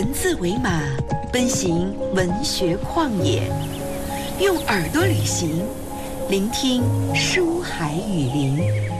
文字为马，奔行文学旷野，用耳朵旅行，聆听书海雨林。